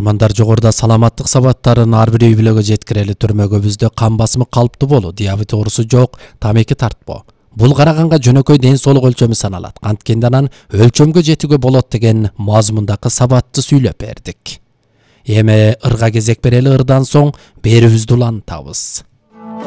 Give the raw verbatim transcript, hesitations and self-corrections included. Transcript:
Угармандар жогоруда саламаттык сабаттарын ар бир үй бүлөгө жеткирели төрмөгөбүздө кан басымы калыптуу болуу, диабет оорусу жок, тамеки тартпоо. Бул караганга жөнөкөй ден соолук өлчөмү саналат. Анткенде анан өлчөмгө жетүүгө болот деген мазмундагы сабатты сүйлөп бердик. Эми ырга кезек берели, ырдан соң берүүбүздү улантабыз.